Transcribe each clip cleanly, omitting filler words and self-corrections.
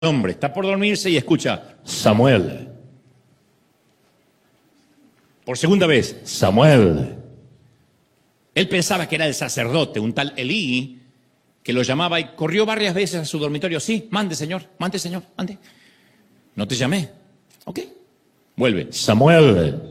nombre, está por dormirse y escucha, Samuel. Por segunda vez, Samuel. Él pensaba que era el sacerdote, un tal Elí, que lo llamaba y corrió varias veces a su dormitorio. Sí, mande, señor, mande. No te llamé. Ok. Vuelve, Samuel.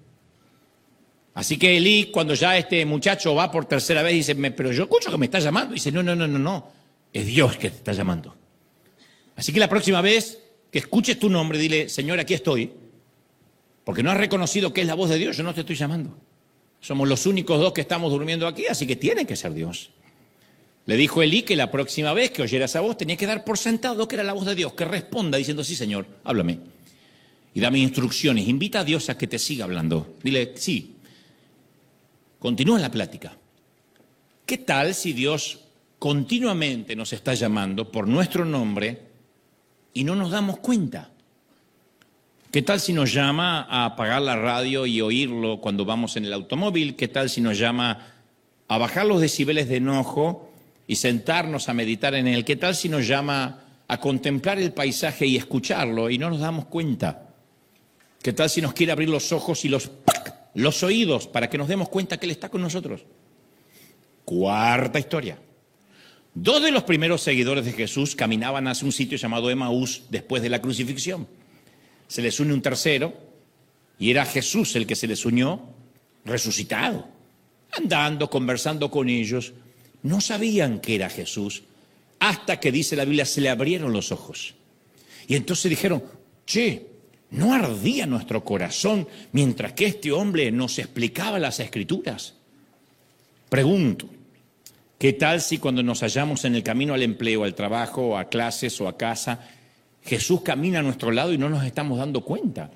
Así que Elí, cuando ya este muchacho va por tercera vez, dice, pero yo escucho que me está llamando. Dice, no, es Dios que te está llamando. Así que la próxima vez que escuches tu nombre, dile, Señor, aquí estoy, porque no has reconocido que es la voz de Dios, yo no te estoy llamando. Somos los únicos dos que estamos durmiendo aquí, así que tiene que ser Dios. Le dijo Elí que la próxima vez que oyera esa voz tenía que dar por sentado que era la voz de Dios, que responda diciendo, sí, Señor, háblame. Y dame instrucciones, invita a Dios a que te siga hablando. Dile, sí. Continúa la plática. ¿Qué tal si Dios continuamente nos está llamando por nuestro nombre y no nos damos cuenta? ¿Qué tal si nos llama a apagar la radio y oírlo cuando vamos en el automóvil? ¿Qué tal si nos llama a bajar los decibeles de enojo y sentarnos a meditar en él? ¿Qué tal si nos llama a contemplar el paisaje y escucharlo y no nos damos cuenta? ¿Qué tal si nos quiere abrir los ojos y los oídos para que nos demos cuenta que Él está con nosotros? Cuarta historia. Dos de los primeros seguidores de Jesús caminaban hacia un sitio llamado Emaús después de la crucifixión. Se les une un tercero y era Jesús el que se les unió resucitado. Andando, conversando con ellos, no sabían que era Jesús hasta que, dice la Biblia, se le abrieron los ojos. Y entonces dijeron, che, ¿no ardía nuestro corazón mientras que este hombre nos explicaba las Escrituras? Pregunto, ¿qué tal si cuando nos hallamos en el camino al empleo, al trabajo, a clases o a casa, Jesús camina a nuestro lado y no nos estamos dando cuenta?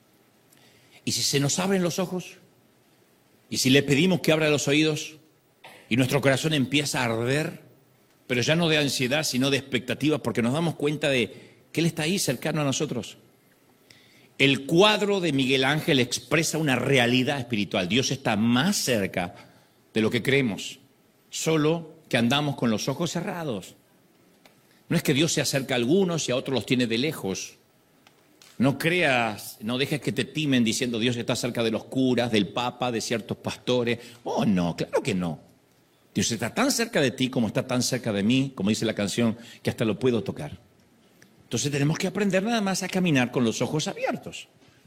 ¿Y si se nos abren los ojos? ¿Y si le pedimos que abra los oídos y nuestro corazón empieza a arder, pero ya no de ansiedad, sino de expectativa, porque nos damos cuenta de que Él está ahí cercano a nosotros? El cuadro de Miguel Ángel expresa una realidad espiritual. Dios está más cerca de lo que creemos, solo que andamos con los ojos cerrados. No es que Dios se acerca a algunos y a otros los tiene de lejos. No creas, no dejes que te timen diciendo Dios está cerca de los curas, del papa, de ciertos pastores. Oh, no, claro que no. Dios está tan cerca de ti como está tan cerca de mí, como dice la canción, que hasta lo puedo tocar. Entonces tenemos que aprender nada más a caminar con los ojos abiertos.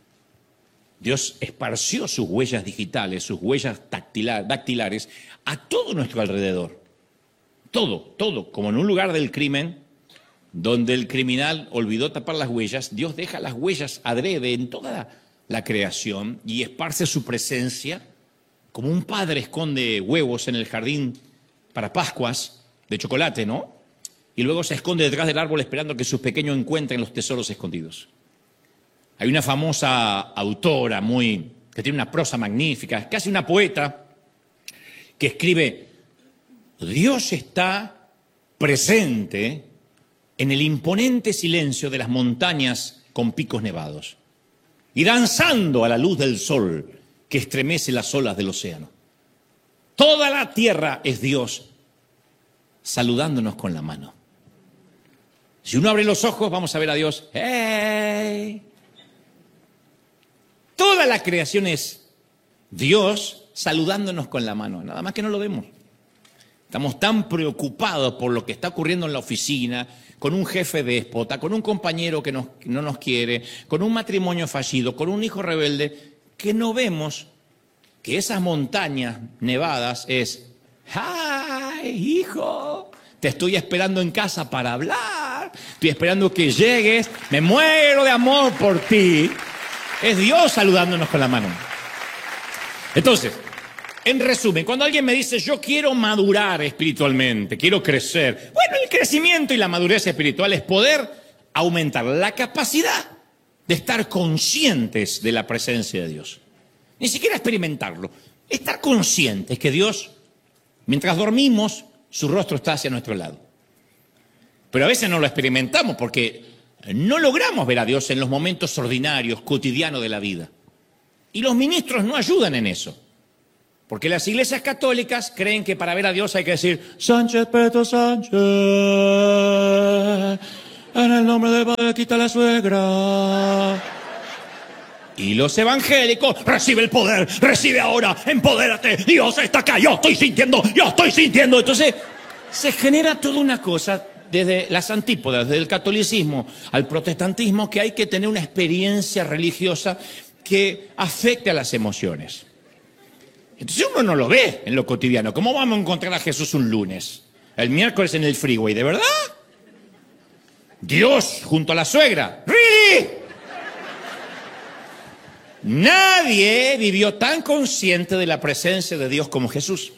Dios esparció sus huellas digitales, sus huellas dactilares a todo nuestro alrededor. Todo, como en un lugar del crimen, donde el criminal olvidó tapar las huellas, Dios deja las huellas adrede en toda la creación y esparce su presencia, como un padre esconde huevos en el jardín para Pascuas de chocolate, ¿no? Y luego se esconde detrás del árbol esperando que sus pequeños encuentren los tesoros escondidos. Hay una famosa autora que tiene una prosa magnífica, casi una poeta, que escribe, Dios está presente en el imponente silencio de las montañas con picos nevados y danzando a la luz del sol que estremece las olas del océano. Toda la tierra es Dios saludándonos con la mano. Si uno abre los ojos, vamos a ver a Dios. ¡Hey! Toda la creación es Dios saludándonos con la mano, nada más que no lo vemos. Estamos tan preocupados por lo que está ocurriendo en la oficina, con un jefe déspota, con un compañero que no nos quiere, con un matrimonio fallido, con un hijo rebelde, que no vemos que esas montañas nevadas es, ¡ay, hijo! Te estoy esperando en casa para hablar, estoy esperando que llegues, me muero de amor por ti. Es Dios saludándonos con la mano. Entonces, en resumen, cuando alguien me dice, yo quiero madurar espiritualmente, quiero crecer, bueno, el crecimiento y la madurez espiritual es poder aumentar la capacidad de estar conscientes de la presencia de Dios. Ni siquiera experimentarlo, estar conscientes que Dios, mientras dormimos, su rostro está hacia nuestro lado. Pero a veces no lo experimentamos porque no logramos ver a Dios en los momentos ordinarios, cotidianos de la vida. Y los ministros no ayudan en eso. Porque las iglesias católicas creen que para ver a Dios hay que decir Sánchez Peto Sánchez, En el nombre del Padre, quita la suegra. Y los evangélicos, recibe el poder, recibe ahora, empodérate, Dios está acá, yo estoy sintiendo. Entonces, se genera toda una cosa desde las antípodas, desde el catolicismo al protestantismo, que hay que tener una experiencia religiosa que afecte a las emociones. Entonces uno no lo ve en lo cotidiano. ¿Cómo vamos a encontrar a Jesús un lunes? El miércoles en el freeway, ¿de verdad? Dios junto a la suegra. ¿Really? Nadie vivió tan consciente de la presencia de Dios como Jesús.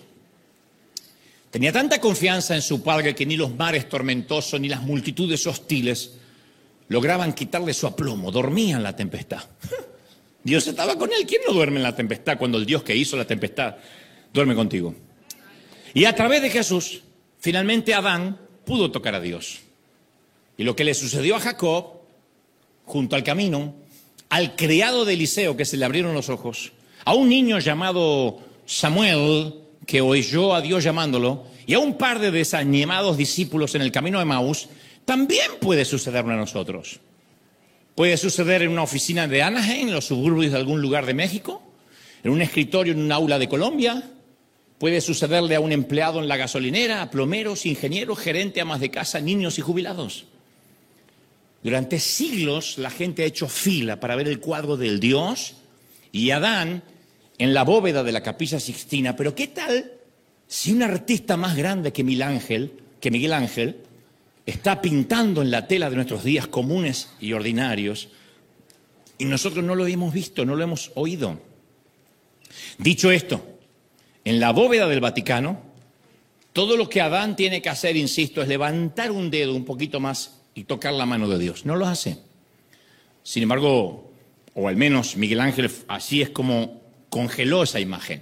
Tenía tanta confianza en su Padre que ni los mares tormentosos ni las multitudes hostiles lograban quitarle su aplomo. Dormía en la tempestad. Dios estaba con él. ¿Quién no duerme en la tempestad cuando el Dios que hizo la tempestad duerme contigo? Y a través de Jesús, finalmente Adán pudo tocar a Dios. Y lo que le sucedió a Jacob, junto al camino, al criado de Eliseo que se le abrieron los ojos, a un niño llamado Samuel que oyó a Dios llamándolo, y a un par de desanimados discípulos en el camino de Emaús, también puede sucedernos a nosotros. Puede suceder en una oficina de Anaheim, en los suburbios de algún lugar de México, en un escritorio en un aula de Colombia. Puede sucederle a un empleado en la gasolinera, a plomeros, ingenieros, gerente, amas de casa, niños y jubilados. Durante siglos la gente ha hecho fila para ver el cuadro del Dios y Adán en la bóveda de la Capilla Sixtina. Pero ¿qué tal si un artista más grande que Miguel Ángel está pintando en la tela de nuestros días comunes y ordinarios y nosotros no lo hemos visto, no lo hemos oído? Dicho esto, en la bóveda del Vaticano, todo lo que Adán tiene que hacer, insisto, es levantar un dedo un poquito más y tocar la mano de Dios. No lo hace. Sin embargo, o al menos Miguel Ángel así es como congeló esa imagen.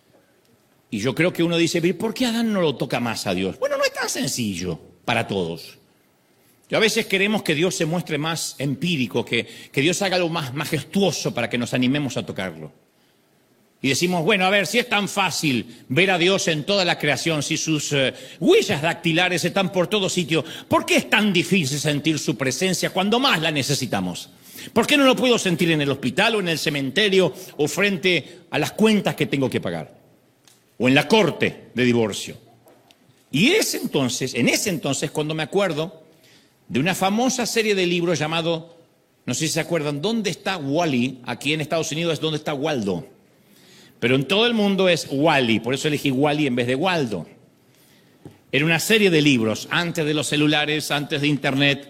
Y yo creo que uno dice, ¿por qué Adán no lo toca más a Dios? Bueno, no es tan sencillo para todos. Yo a veces queremos que Dios se muestre más empírico, que Dios haga algo más majestuoso para que nos animemos a tocarlo. Y decimos, bueno, a ver, si es tan fácil ver a Dios en toda la creación, si sus huellas dactilares están por todo sitio, ¿por qué es tan difícil sentir su presencia cuando más la necesitamos? ¿Por qué no lo puedo sentir en el hospital o en el cementerio o frente a las cuentas que tengo que pagar? O en la corte de divorcio. Y en ese entonces, cuando me acuerdo de una famosa serie de libros llamado, no sé si se acuerdan, ¿Dónde está Wally? Aquí en Estados Unidos es ¿Dónde está Waldo? Pero en todo el mundo es Wally, por eso elegí Wally en vez de Waldo. Era una serie de libros, antes de los celulares, antes de Internet.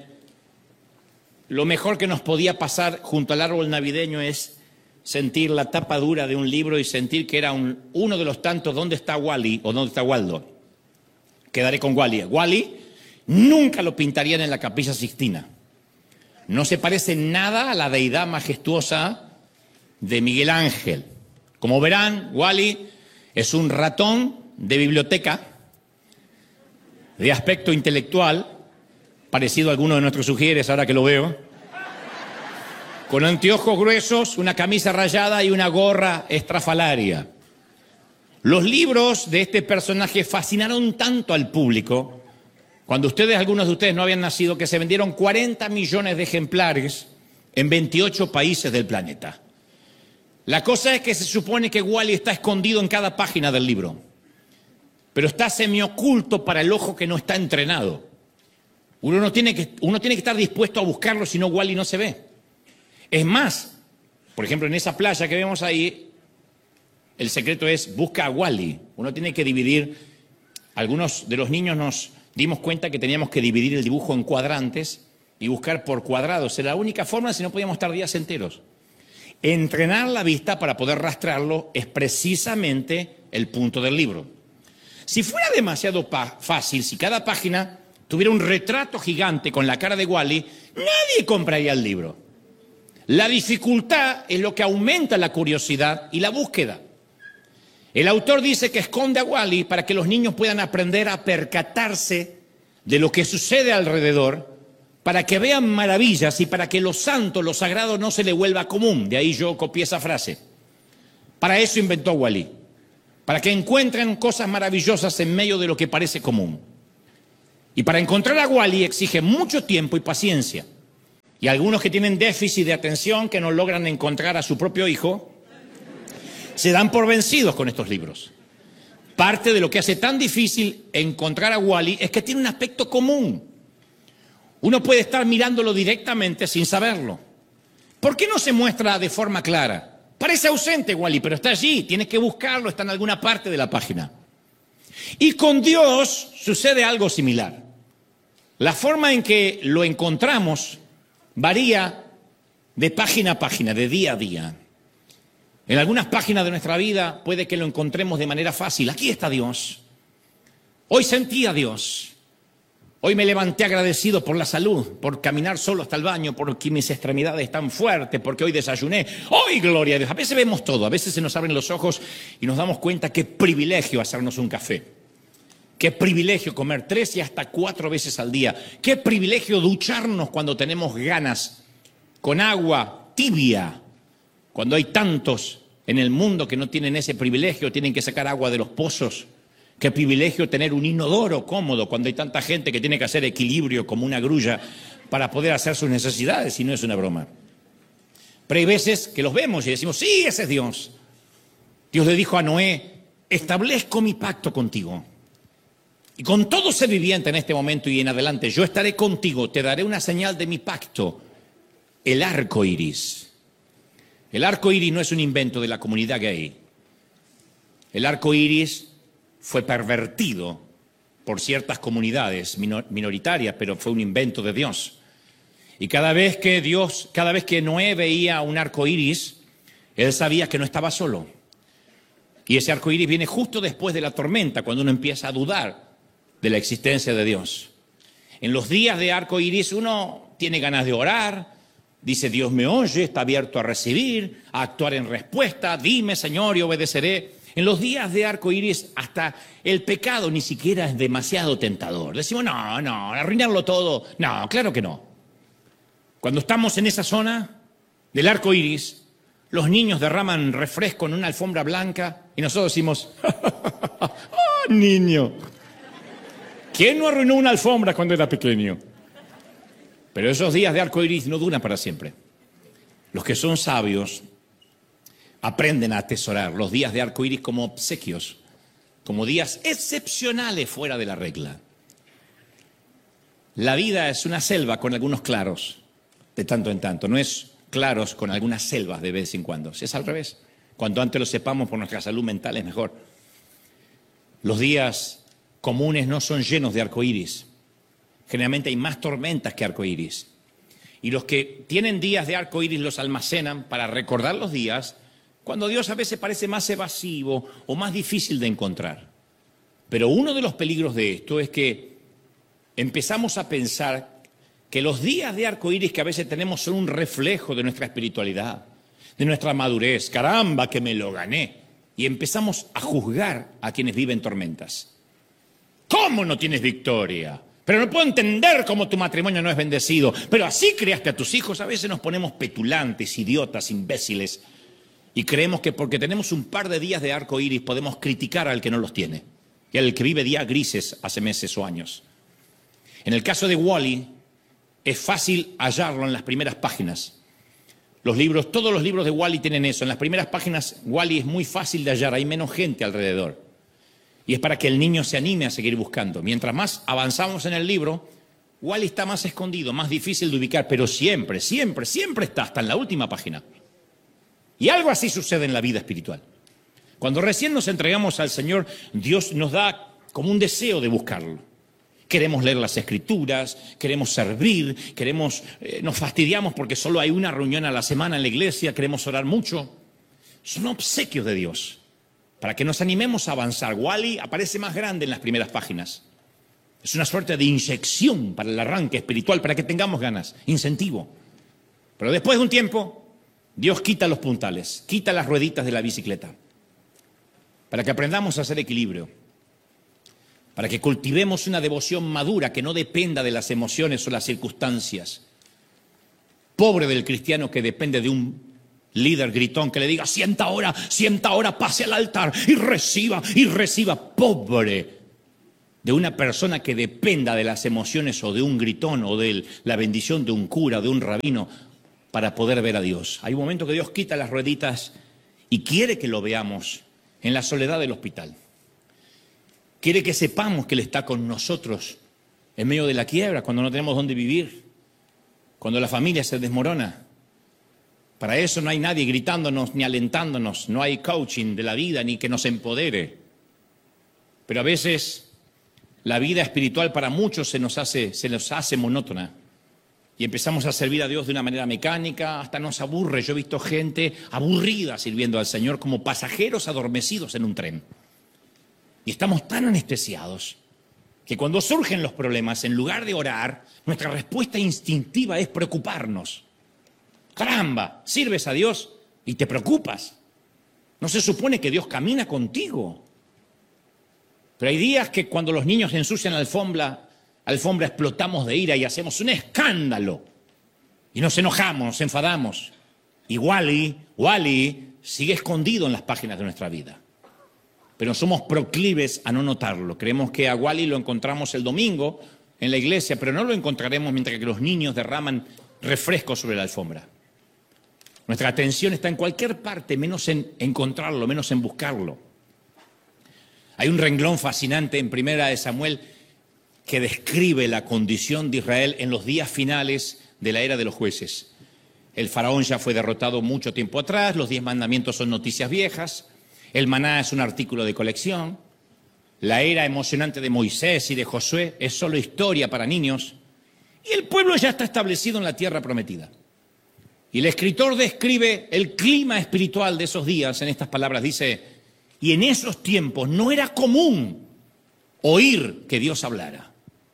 Lo mejor que nos podía pasar junto al árbol navideño es sentir la tapa dura de un libro y sentir que era uno de los tantos ¿Dónde está Wally? O ¿Dónde está Waldo? Quedaré con Wally. Wally nunca lo pintarían en la Capilla Sixtina. No se parece nada a la deidad majestuosa de Miguel Ángel. Como verán, Wally es un ratón de biblioteca, de aspecto intelectual, parecido a alguno de nuestros sugieres ahora que lo veo, con anteojos gruesos, una camisa rayada y una gorra estrafalaria. Los libros de este personaje fascinaron tanto al público, cuando algunos de ustedes no habían nacido, que se vendieron 40 millones de ejemplares en 28 países del planeta. La cosa es que se supone que Wally está escondido en cada página del libro, pero está semioculto para el ojo que no está entrenado. Uno tiene que estar dispuesto a buscarlo, si no Wally no se ve. Es más, por ejemplo, en esa playa que vemos ahí, el secreto es busca a Wally. Uno tiene que dividir, algunos de los niños nos dimos cuenta que teníamos que dividir el dibujo en cuadrantes y buscar por cuadrados. Era la única forma, si no podíamos estar días enteros. Entrenar la vista para poder rastrearlo es precisamente el punto del libro. Si fuera demasiado fácil, si cada página tuviera un retrato gigante con la cara de Wally, nadie compraría el libro. La dificultad es lo que aumenta la curiosidad y la búsqueda. El autor dice que esconde a Wally para que los niños puedan aprender a percatarse de lo que sucede alrededor, para que vean maravillas y para que lo santo, lo sagrado no se le vuelva común. De ahí yo copié esa frase. Para eso inventó Wally, para que encuentren cosas maravillosas en medio de lo que parece común. Y para encontrar a Wally exige mucho tiempo y paciencia. Y algunos que tienen déficit de atención, que no logran encontrar a su propio hijo, se dan por vencidos con estos libros. Parte de lo que hace tan difícil encontrar a Wally es que tiene un aspecto común. Uno puede estar mirándolo directamente sin saberlo. ¿Por qué no se muestra de forma clara? Parece ausente Wally, pero está allí. Tienes que buscarlo, está en alguna parte de la página. Y con Dios sucede algo similar. La forma en que lo encontramos varía de página a página, de día a día. En algunas páginas de nuestra vida puede que lo encontremos de manera fácil. Aquí está Dios. Hoy sentí a Dios. Hoy me levanté agradecido por la salud, por caminar solo hasta el baño, porque mis extremidades están fuertes, porque hoy desayuné. ¡Hoy, gloria a Dios! A veces vemos todo, a veces se nos abren los ojos y nos damos cuenta qué privilegio hacernos un café. Qué privilegio comer 3 y hasta 4 veces al día. Qué privilegio ducharnos cuando tenemos ganas, con agua tibia. Cuando hay tantos en el mundo que no tienen ese privilegio, tienen que sacar agua de los pozos. Qué privilegio tener un inodoro cómodo cuando hay tanta gente que tiene que hacer equilibrio como una grulla para poder hacer sus necesidades, y no es una broma. Pero hay veces que los vemos y decimos, sí, ese es Dios. Dios le dijo a Noé, establezco mi pacto contigo. Y con todo ser viviente en este momento y en adelante, yo estaré contigo, te daré una señal de mi pacto, el arco iris. El arco iris no es un invento de la comunidad gay. El arco iris fue pervertido por ciertas comunidades minoritarias, pero fue un invento de Dios. Y cada vez que Noé veía un arco iris, él sabía que no estaba solo. Y ese arco iris viene justo después de la tormenta, cuando uno empieza a dudar de la existencia de Dios. En los días de arco iris uno tiene ganas de orar, dice Dios me oye, está abierto a recibir, a actuar en respuesta, dime Señor y obedeceré. En los días de arco iris hasta el pecado ni siquiera es demasiado tentador. Decimos, no, arruinarlo todo. No, claro que no. Cuando estamos en esa zona del arco iris, los niños derraman refresco en una alfombra blanca y nosotros decimos, ¡ah, niño! ¿Quién no arruinó una alfombra cuando era pequeño? Pero esos días de arco iris no duran para siempre. Los que son sabios aprenden a atesorar los días de arco iris como obsequios, como días excepcionales fuera de la regla. La vida es una selva con algunos claros, de tanto en tanto. No es claros con algunas selvas de vez en cuando. Es al revés. Cuanto antes lo sepamos por nuestra salud mental es mejor. Los días comunes no son llenos de arco iris. Generalmente hay más tormentas que arco iris. Y los que tienen días de arco iris los almacenan para recordar los días cuando Dios a veces parece más evasivo o más difícil de encontrar. Pero uno de los peligros de esto es que empezamos a pensar que los días de arco iris que a veces tenemos son un reflejo de nuestra espiritualidad, de nuestra madurez. ¡Caramba, que me lo gané! Y empezamos a juzgar a quienes viven tormentas. ¿Cómo no tienes victoria? Pero no puedo entender cómo tu matrimonio no es bendecido. Pero así criaste a tus hijos. A veces nos ponemos petulantes, idiotas, imbéciles. Y creemos que porque tenemos un par de días de arco iris podemos criticar al que no los tiene. Y al que vive días grises hace meses o años. En el caso de Wally, es fácil hallarlo en las primeras páginas. Todos los libros de Wally tienen eso. En las primeras páginas Wally es muy fácil de hallar, hay menos gente alrededor. Y es para que el niño se anime a seguir buscando. Mientras más avanzamos en el libro, Wally está más escondido, más difícil de ubicar, pero siempre está hasta en la última página. Y algo así sucede en la vida espiritual. Cuando recién nos entregamos al Señor, Dios nos da como un deseo de buscarlo. Queremos leer las Escrituras, queremos servir, nos fastidiamos porque solo hay una reunión a la semana en la iglesia, queremos orar mucho. Son obsequios de Dios para que nos animemos a avanzar. Wally aparece más grande en las primeras páginas. Es una suerte de inyección para el arranque espiritual, para que tengamos ganas, incentivo. Pero después de un tiempo, Dios quita los puntales, quita las rueditas de la bicicleta, para que aprendamos a hacer equilibrio, para que cultivemos una devoción madura que no dependa de las emociones o las circunstancias. Pobre del cristiano que depende de un líder gritón que le diga, sienta ahora, pase al altar y reciba. Pobre de una persona que dependa de las emociones o de un gritón o de la bendición de un cura o de un rabino para poder ver a Dios. Hay un momento que Dios quita las rueditas y quiere que lo veamos en la soledad del hospital. Quiere que sepamos que Él está con nosotros en medio de la quiebra, cuando no tenemos dónde vivir, cuando la familia se desmorona. Para eso no hay nadie gritándonos ni alentándonos, no hay coaching de la vida ni que nos empodere. Pero a veces la vida espiritual para muchos se nos hace monótona y empezamos a servir a Dios de una manera mecánica, hasta nos aburre. Yo he visto gente aburrida sirviendo al Señor como pasajeros adormecidos en un tren. Y estamos tan anestesiados que cuando surgen los problemas, en lugar de orar, nuestra respuesta instintiva es preocuparnos. Caramba, sirves a Dios y te preocupas. No se supone que Dios camina contigo. Pero hay días que cuando los niños ensucian la alfombra explotamos de ira y hacemos un escándalo. Y nos enojamos, nos enfadamos. Y Wally sigue escondido en las páginas de nuestra vida. Pero somos proclives a no notarlo. Creemos que a Wally lo encontramos el domingo en la iglesia, pero no lo encontraremos mientras que los niños derraman refresco sobre la alfombra. Nuestra atención está en cualquier parte, menos en encontrarlo, menos en buscarlo. Hay un renglón fascinante en Primera de Samuel que describe la condición de Israel en los días finales de la era de los jueces. El faraón ya fue derrotado mucho tiempo atrás, los 10 mandamientos son noticias viejas, el maná es un artículo de colección, la era emocionante de Moisés y de Josué es solo historia para niños, y el pueblo ya está establecido en la tierra prometida. Y el escritor describe el clima espiritual de esos días en estas palabras, dice: y en esos tiempos no era común oír que Dios hablara.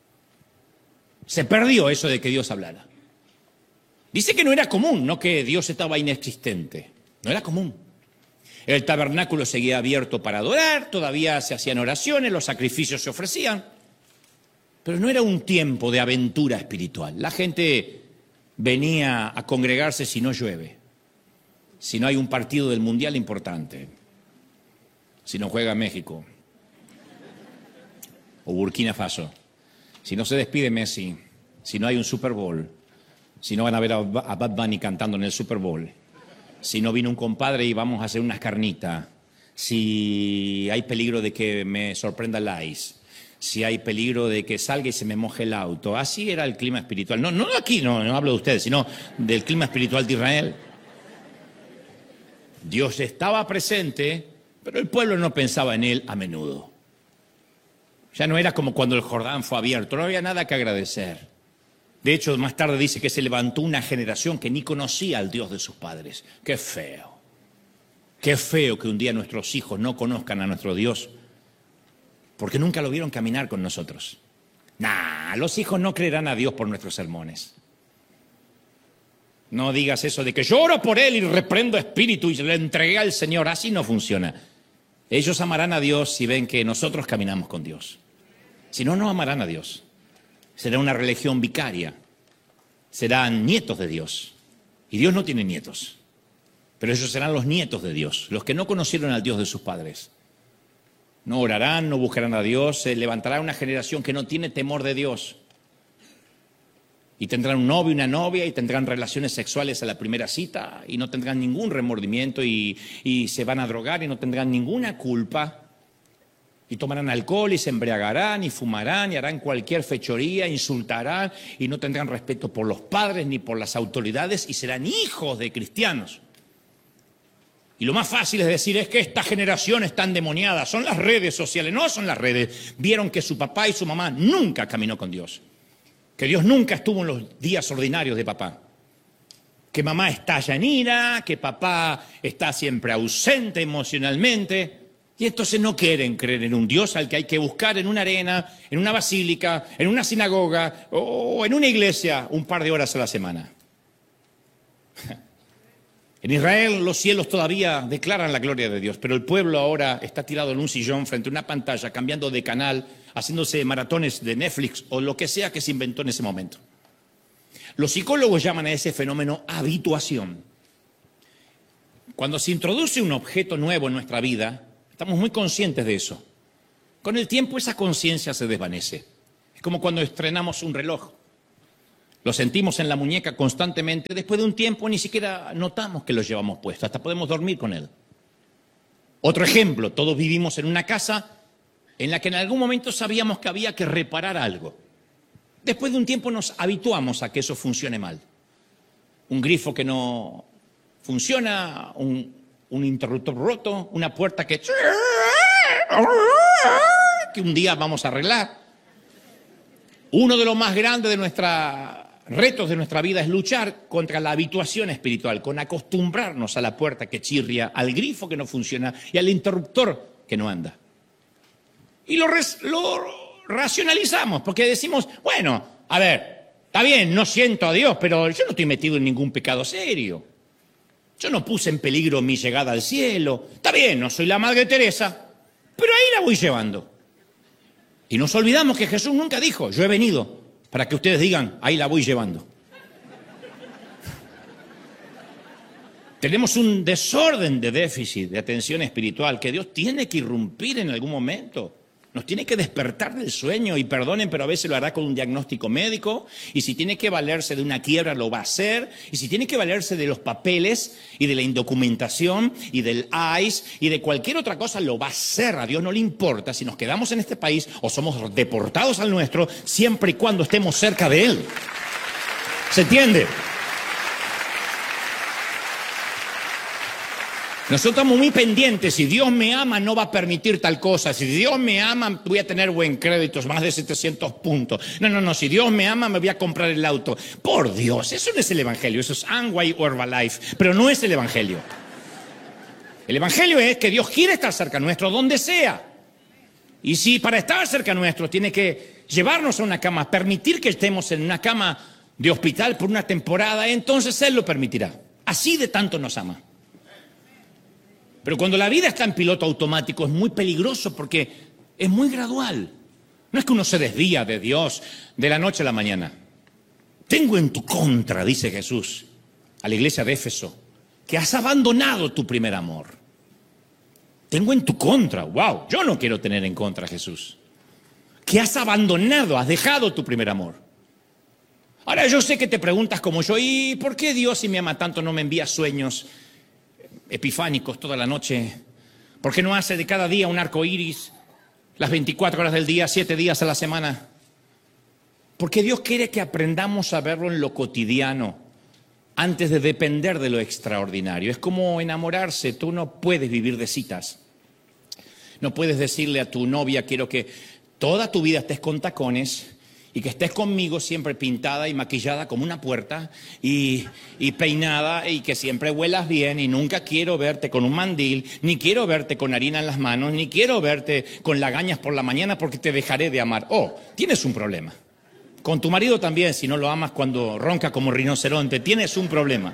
Se perdió eso de que Dios hablara. Dice que no era común, no que Dios estaba inexistente. No era común. El tabernáculo seguía abierto para adorar, todavía se hacían oraciones, los sacrificios se ofrecían. Pero no era un tiempo de aventura espiritual. La gente venía a congregarse si no llueve, si no hay un partido del Mundial importante, si no juega México o Burkina Faso, si no se despide Messi, si no hay un Super Bowl, si no van a ver a Bad Bunny cantando en el Super Bowl, si no vino un compadre y vamos a hacer unas carnitas, si hay peligro de que me sorprenda el ice, si hay peligro de que salga y se me moje el auto. Así era el clima espiritual. No aquí, no hablo de ustedes, sino del clima espiritual de Israel. Dios estaba presente, pero el pueblo no pensaba en Él a menudo. Ya no era como cuando el Jordán fue abierto, no había nada que agradecer. De hecho, más tarde dice que se levantó una generación que ni conocía al Dios de sus padres. ¡Qué feo! ¡Qué feo que un día nuestros hijos no conozcan a nuestro Dios! Porque nunca lo vieron caminar con nosotros. Los hijos no creerán a Dios por nuestros sermones. No digas eso de que lloro por Él y reprendo espíritu y le entregué al Señor. Así no funciona. Ellos amarán a Dios si ven que nosotros caminamos con Dios. Si no, no amarán a Dios. Será una religión vicaria. Serán nietos de Dios. Y Dios no tiene nietos. Pero ellos serán los nietos de Dios, los que no conocieron al Dios de sus padres. No orarán, no buscarán a Dios, se levantará una generación que no tiene temor de Dios. Y tendrán un novio y una novia y tendrán relaciones sexuales a la primera cita y no tendrán ningún remordimiento y se van a drogar y no tendrán ninguna culpa. Y tomarán alcohol y se embriagarán y fumarán y harán cualquier fechoría, insultarán y no tendrán respeto por los padres ni por las autoridades y serán hijos de cristianos. Y lo más fácil es decir, es que esta generación está endemoniada, son las redes sociales, no son las redes. Vieron que su papá y su mamá nunca caminó con Dios, que Dios nunca estuvo en los días ordinarios de papá, que mamá estalla en ira, que papá está siempre ausente emocionalmente, y entonces no quieren creer en un Dios al que hay que buscar en una arena, en una basílica, en una sinagoga o en una iglesia un par de horas a la semana. En Israel los cielos todavía declaran la gloria de Dios, pero el pueblo ahora está tirado en un sillón frente a una pantalla, cambiando de canal, haciéndose maratones de Netflix o lo que sea que se inventó en ese momento. Los psicólogos llaman a ese fenómeno habituación. Cuando se introduce un objeto nuevo en nuestra vida, estamos muy conscientes de eso. Con el tiempo esa conciencia se desvanece. Es como cuando estrenamos un reloj. Lo sentimos en la muñeca constantemente. Después de un tiempo ni siquiera notamos que lo llevamos puesto. Hasta podemos dormir con él. Otro ejemplo, todos vivimos en una casa en la que en algún momento sabíamos que había que reparar algo. Después de un tiempo nos habituamos a que eso funcione mal. Un grifo que no funciona, un interruptor roto, una puerta que un día vamos a arreglar. Uno de los más grandes de retos de nuestra vida es luchar contra la habituación espiritual, con acostumbrarnos a la puerta que chirria, al grifo que no funciona y al interruptor que no anda. Y lo racionalizamos, porque decimos, bueno, a ver, está bien, no siento a Dios, pero yo no estoy metido en ningún pecado serio. Yo no puse en peligro mi llegada al cielo. Está bien, no soy la Madre Teresa, pero ahí la voy llevando. Y nos olvidamos que Jesús nunca dijo, yo he venido para que ustedes digan, ahí la voy llevando. Tenemos un desorden de déficit de atención espiritual que Dios tiene que irrumpir en algún momento. Nos tiene que despertar del sueño y perdonen, pero a veces lo hará con un diagnóstico médico y si tiene que valerse de una quiebra lo va a hacer y si tiene que valerse de los papeles y de la indocumentación y del ICE y de cualquier otra cosa lo va a hacer. A Dios no le importa si nos quedamos en este país o somos deportados al nuestro siempre y cuando estemos cerca de Él. ¿Se entiende? Nosotros estamos muy pendientes, si Dios me ama no va a permitir tal cosa, si Dios me ama voy a tener buen crédito, más de 700 puntos. No, si Dios me ama me voy a comprar el auto. Por Dios, eso no es el Evangelio, eso es Amway o Herbalife, pero no es el Evangelio. El Evangelio es que Dios quiere estar cerca nuestro donde sea. Y si para estar cerca nuestro tiene que llevarnos a una cama, permitir que estemos en una cama de hospital por una temporada, entonces Él lo permitirá. Así de tanto nos ama. Pero cuando la vida está en piloto automático es muy peligroso porque es muy gradual. No es que uno se desvía de Dios de la noche a la mañana. Tengo en tu contra, dice Jesús a la iglesia de Éfeso, que has abandonado tu primer amor. Tengo en tu contra, wow, yo no quiero tener en contra a Jesús. Que has abandonado, has dejado tu primer amor. Ahora yo sé que te preguntas como yo, ¿y por qué Dios si me ama tanto no me envía sueños epifánicos toda la noche? ¿Por qué no hace de cada día un arco iris las 24 horas del día, 7 días a la semana? Porque Dios quiere que aprendamos a verlo en lo cotidiano antes de depender de lo extraordinario. Es como enamorarse, tú no puedes vivir de citas. No puedes decirle a tu novia, quiero que toda tu vida estés con tacones y que estés conmigo siempre pintada y maquillada como una puerta y peinada y que siempre huelas bien y nunca quiero verte con un mandil, ni quiero verte con harina en las manos, ni quiero verte con lagañas por la mañana porque te dejaré de amar. Oh, tienes un problema. Con tu marido también, si no lo amas cuando ronca como rinoceronte, tienes un problema.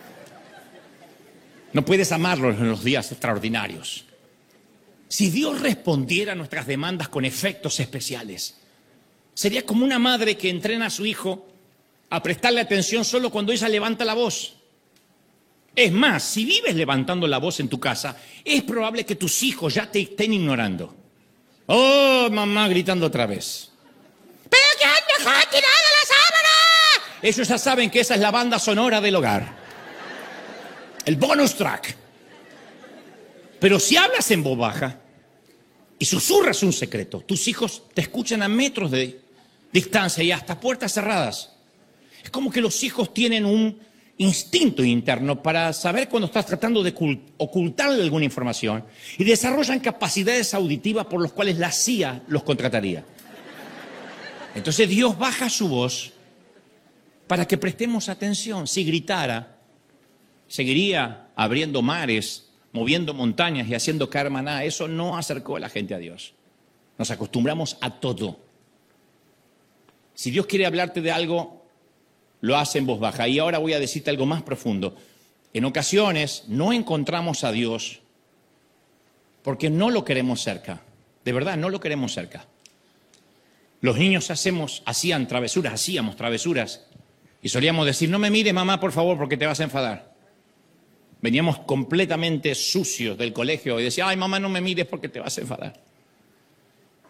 No puedes amarlo en los días extraordinarios. Si Dios respondiera a nuestras demandas con efectos especiales, sería como una madre que entrena a su hijo a prestarle atención solo cuando ella levanta la voz. Es más, si vives levantando la voz en tu casa, es probable que tus hijos ya te estén ignorando. Oh, mamá gritando otra vez. ¿Pero qué han dejado tirada la sábana? Ellos ya saben que esa es la banda sonora del hogar. El bonus track. Pero si hablas en voz baja y susurras un secreto, tus hijos te escuchan a metros de distancia y hasta puertas cerradas. Es como que los hijos tienen un instinto interno para saber cuando estás tratando de ocultarle alguna información y desarrollan capacidades auditivas por las cuales la CIA los contrataría. Entonces Dios baja su voz para que prestemos atención. Si gritara, seguiría abriendo mares, moviendo montañas y haciendo caer maná. Eso no acercó a la gente a Dios. Nos acostumbramos a todo. Si Dios quiere hablarte de algo, lo hace en voz baja. Y ahora voy a decirte algo más profundo. En ocasiones no encontramos a Dios porque no lo queremos cerca. De verdad, no lo queremos cerca. Los niños hacíamos travesuras. Y solíamos decir, no me mires, mamá, por favor, porque te vas a enfadar. Veníamos completamente sucios del colegio y decía, ay, mamá, no me mires porque te vas a enfadar.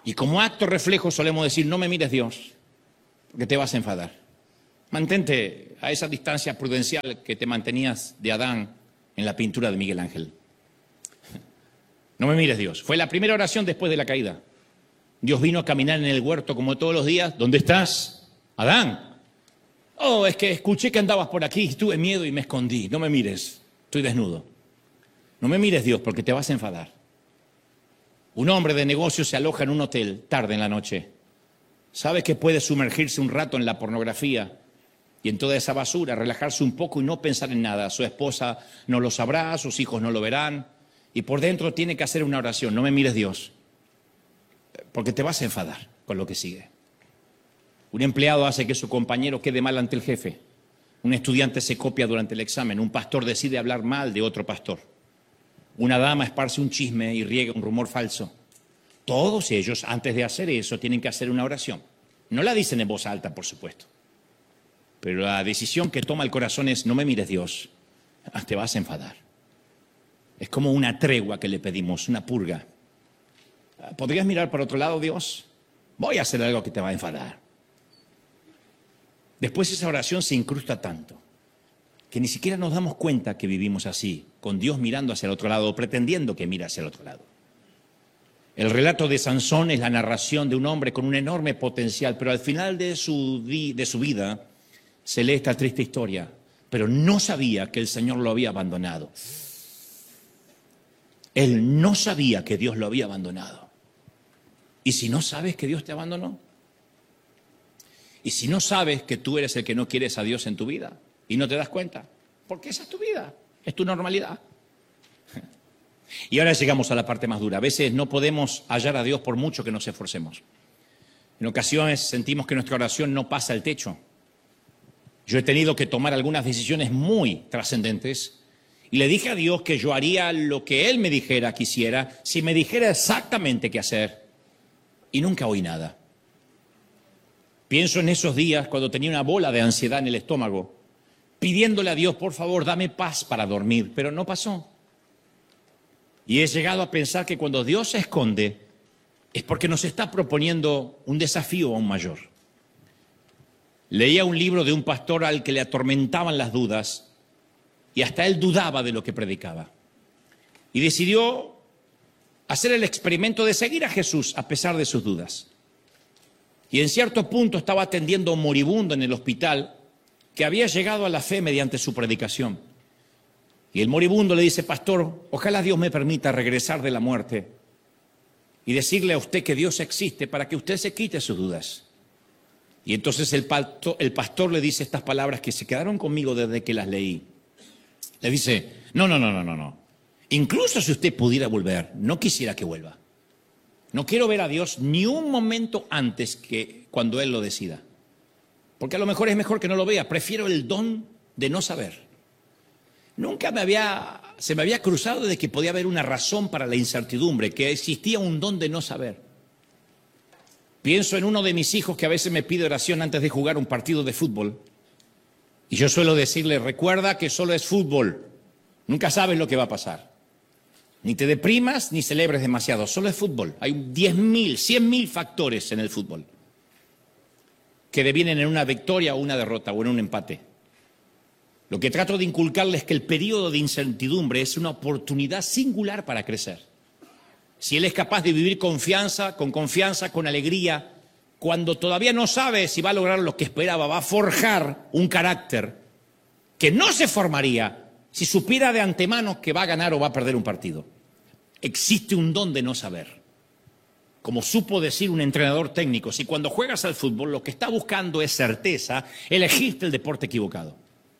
Y como acto reflejo solemos decir, no me mires Dios, porque te vas a enfadar. Mantente a esa distancia prudencial que te mantenías de Adán en la pintura de Miguel Ángel. No me mires Dios. Fue la primera oración después de la caída. Dios vino a caminar en el huerto como todos los días. ¿Dónde estás? Adán. Oh, es que escuché que andabas por aquí, tuve miedo y me escondí. No me mires, estoy desnudo. No me mires Dios, porque te vas a enfadar. Un hombre de negocios se aloja en un hotel tarde en la noche. Sabe que puede sumergirse un rato en la pornografía y en toda esa basura, relajarse un poco y no pensar en nada. Su esposa no lo sabrá, sus hijos no lo verán. Y por dentro tiene que hacer una oración. No me mires Dios, porque te vas a enfadar con lo que sigue. Un empleado hace que su compañero quede mal ante el jefe. Un estudiante se copia durante el examen. Un pastor decide hablar mal de otro pastor. Una dama esparce un chisme y riega un rumor falso. Todos ellos, antes de hacer eso, tienen que hacer una oración. No la dicen en voz alta, por supuesto. Pero la decisión que toma el corazón es, no me mires Dios, te vas a enfadar. Es como una tregua que le pedimos, una purga. ¿Podrías mirar para otro lado, Dios? Voy a hacer algo que te va a enfadar. Después esa oración se incrusta tanto que ni siquiera nos damos cuenta que vivimos así, con Dios mirando hacia el otro lado o pretendiendo que mira hacia el otro lado. El relato de Sansón es la narración de un hombre con un enorme potencial, pero al final de su vida se lee esta triste historia, pero no sabía que el Señor lo había abandonado. Él no sabía que Dios lo había abandonado. ¿Y si no sabes que Dios te abandonó? ¿Y si no sabes que tú eres el que no quieres a Dios en tu vida y no te das cuenta? Porque esa es tu vida, es tu normalidad. Y ahora llegamos a la parte más dura. A veces no podemos hallar a Dios por mucho que nos esforcemos. En ocasiones sentimos que nuestra oración no pasa el techo. Yo he tenido que tomar algunas decisiones muy trascendentes y le dije a Dios que yo haría lo que Él me dijera que hiciera, si me dijera exactamente qué hacer. Y nunca oí nada. Pienso en esos días cuando tenía una bola de ansiedad en el estómago, pidiéndole a Dios, por favor, dame paz para dormir, pero no pasó. Y he llegado a pensar que cuando Dios se esconde es porque nos está proponiendo un desafío aún mayor. Leía un libro de un pastor al que le atormentaban las dudas y hasta él dudaba de lo que predicaba. Y decidió hacer el experimento de seguir a Jesús a pesar de sus dudas. Y en cierto punto estaba atendiendo a un moribundo en el hospital que había llegado a la fe mediante su predicación. Y el moribundo le dice, pastor, ojalá Dios me permita regresar de la muerte y decirle a usted que Dios existe para que usted se quite sus dudas. Y entonces el pastor le dice estas palabras que se quedaron conmigo desde que las leí. Le dice, no. Incluso si usted pudiera volver, no quisiera que vuelva. No quiero ver a Dios ni un momento antes que cuando Él lo decida. Porque a lo mejor es mejor que no lo vea. Prefiero el don de no saber. Nunca se me había cruzado de que podía haber una razón para la incertidumbre, que existía un don de no saber. Pienso en uno de mis hijos que a veces me pide oración antes de jugar un partido de fútbol. Y yo suelo decirle, recuerda que solo es fútbol. Nunca sabes lo que va a pasar. Ni te deprimas ni celebres demasiado, solo es fútbol. Hay 10.000, 100.000 factores en el fútbol que devienen en una victoria o una derrota o en un empate. Lo que trato de inculcarles es que el periodo de incertidumbre es una oportunidad singular para crecer. Si él es capaz de vivir con confianza, con alegría, cuando todavía no sabe si va a lograr lo que esperaba, va a forjar un carácter que no se formaría si supiera de antemano que va a ganar o va a perder un partido. Existe un don de no saber. Como supo decir un entrenador técnico, si cuando juegas al fútbol lo que está buscando es certeza, elegiste el deporte equivocado.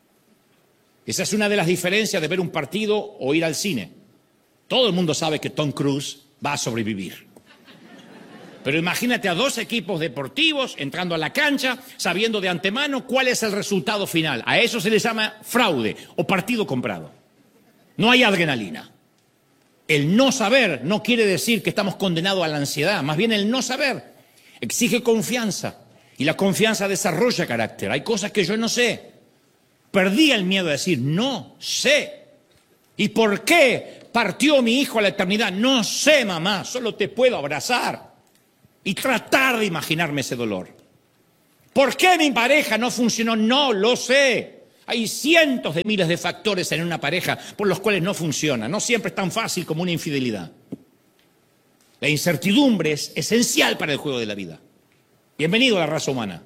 Esa es una de las diferencias de ver un partido o ir al cine. Todo el mundo sabe que Tom Cruise va a sobrevivir. Pero imagínate a dos equipos deportivos entrando a la cancha sabiendo de antemano cuál es el resultado final. A eso se le llama fraude o partido comprado. No hay adrenalina. El no saber no quiere decir que estamos condenados a la ansiedad. Más bien el no saber exige confianza. Y la confianza desarrolla carácter. Hay cosas que yo no sé. Perdí el miedo a decir, no sé. ¿Y por qué partió mi hijo a la eternidad? No sé, mamá, solo te puedo abrazar. y tratar de imaginarme ese dolor. ¿Por qué mi pareja no funcionó? No lo sé. Hay cientos de miles de factores en una pareja por los cuales no funciona. No siempre es tan fácil como una infidelidad. La incertidumbre es esencial para el juego de la vida. Bienvenido a la raza humana.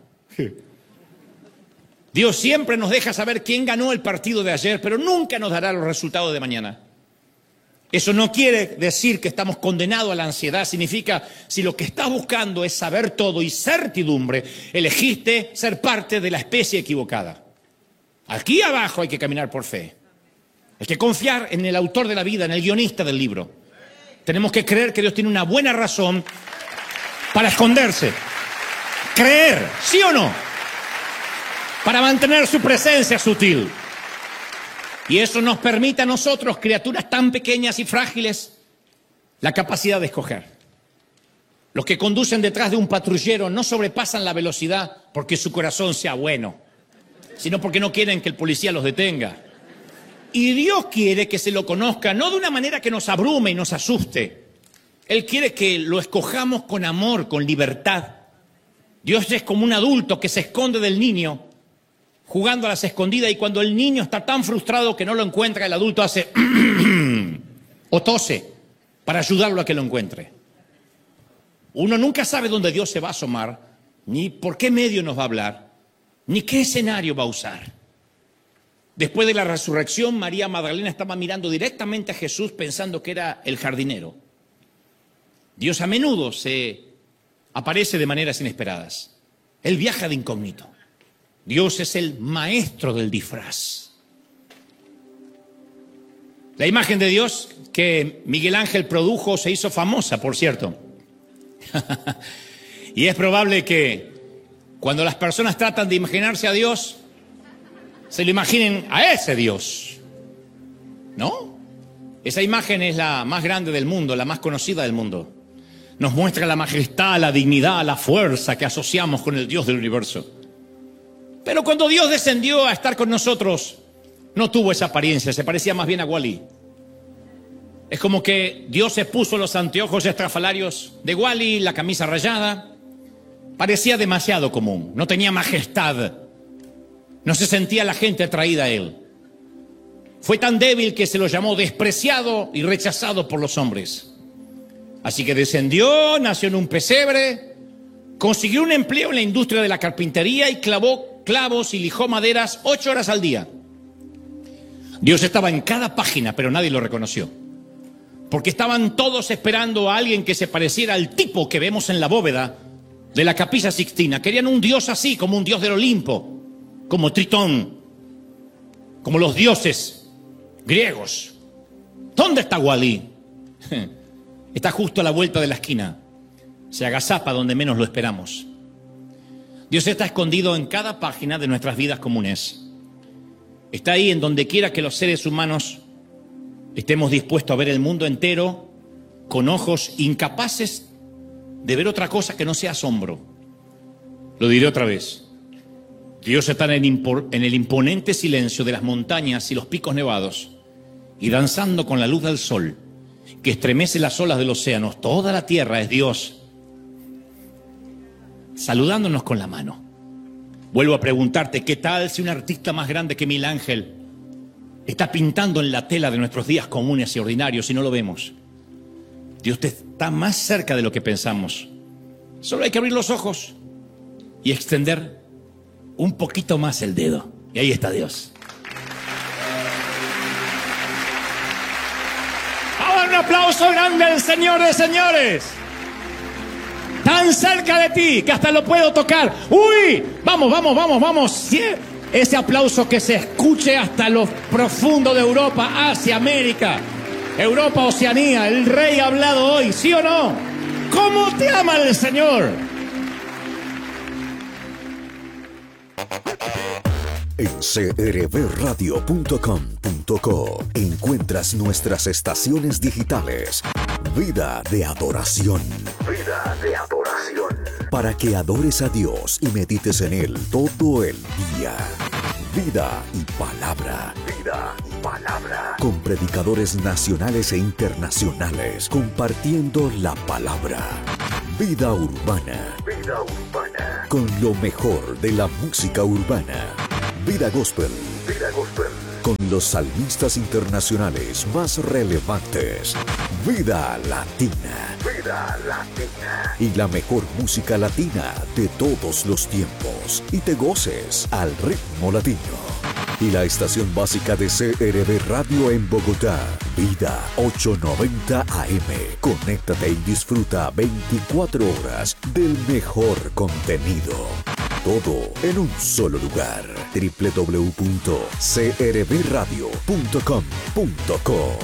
Dios siempre nos deja saber quién ganó el partido de ayer, pero nunca nos dará los resultados de mañana. Eso no quiere decir que estamos condenados a la ansiedad. Significa, si lo que estás buscando es saber todo y certidumbre, elegiste ser parte de la especie equivocada. Aquí abajo hay que caminar por fe. Hay que confiar en el autor de la vida, en el guionista del libro. Tenemos que creer que Dios tiene una buena razón para esconderse. Creer, ¿sí o no? Para mantener su presencia sutil. Y eso nos permite a nosotros, criaturas tan pequeñas y frágiles, la capacidad de escoger. Los que conducen detrás de un patrullero no sobrepasan la velocidad porque su corazón sea bueno, sino porque no quieren que el policía los detenga. Y Dios quiere que se lo conozca, no de una manera que nos abrume y nos asuste. Él quiere que lo escojamos con amor, con libertad. Dios es como un adulto que se esconde del niño, jugando a las escondidas, y cuando el niño está tan frustrado que no lo encuentra, el adulto hace o tose para ayudarlo a que lo encuentre. Uno nunca sabe dónde Dios se va a asomar, ni por qué medio nos va a hablar, ni qué escenario va a usar. Después de la resurrección, María Magdalena estaba mirando directamente a Jesús pensando que era el jardinero. Dios a menudo se aparece de maneras inesperadas. Él viaja de incógnito. Dios es el maestro del disfraz. La imagen de Dios que Miguel Ángel produjo se hizo famosa, por cierto. Y es probable que cuando las personas tratan de imaginarse a Dios, se lo imaginen a ese Dios, ¿no? Esa imagen es la más grande del mundo, la más conocida del mundo. Nos muestra la majestad, la dignidad, la fuerza que asociamos con el Dios del universo. Pero cuando Dios descendió a estar con nosotros, no tuvo esa apariencia, se parecía más bien a Wall-E. Es como que Dios se puso los anteojos estrafalarios de Wall-E, la camisa rayada. Parecía demasiado común, no tenía majestad. No se sentía la gente atraída a él. Fue tan débil que se lo llamó despreciado y rechazado por los hombres. Así que descendió, nació en un pesebre, consiguió un empleo en la industria de la carpintería y clavó clavos y lijó maderas 8 horas al día. Dios estaba en cada página, pero nadie lo reconoció. Porque estaban todos esperando a alguien que se pareciera al tipo que vemos en la bóveda de la Capilla Sixtina. Querían un Dios así, como un Dios del Olimpo, como Tritón, como los dioses griegos. ¿Dónde está Wall-E? Está justo a la vuelta de la esquina. Se agazapa donde menos lo esperamos. Dios está escondido en cada página de nuestras vidas comunes. Está ahí en donde quiera que los seres humanos estemos dispuestos a ver el mundo entero con ojos incapaces de ver otra cosa que no sea asombro. Lo diré otra vez. Dios está en el imponente silencio de las montañas y los picos nevados y danzando con la luz del sol que estremece las olas del océano. Toda la tierra es Dios saludándonos con la mano. Vuelvo a preguntarte, ¿qué tal si un artista más grande que Miguel Ángel está pintando en la tela de nuestros días comunes y ordinarios y no lo vemos? Dios está más cerca de lo que pensamos. Solo hay que abrir los ojos y extender un poquito más el dedo. Y ahí está Dios. Ahora un aplauso grande al Señor de señores. Tan cerca de ti que hasta lo puedo tocar. ¡Uy! Vamos, vamos, vamos, vamos. Sí. Ese aplauso que se escuche hasta lo profundo de Europa, Asia, América, Europa, Oceanía. El Rey ha hablado hoy, ¿sí o no? ¿Cómo te ama el Señor? En crbradio.com.co encuentras nuestras estaciones digitales. Vida de adoración. Vida de adoración. Para que adores a Dios y medites en Él todo el día. Vida y palabra. Vida y palabra. Con predicadores nacionales e internacionales compartiendo la palabra. Vida Urbana. Vida Urbana. Con lo mejor de la música urbana. Vida Gospel. Vida Gospel. Con los salmistas internacionales más relevantes. Vida Latina. Vida Latina. Y la mejor música latina de todos los tiempos. Y te goces al ritmo latino. Y la estación básica de CRB Radio en Bogotá. Vida 890 AM. Conéctate y disfruta 24 horas del mejor contenido. Todo en un solo lugar. www.crbradio.com.co.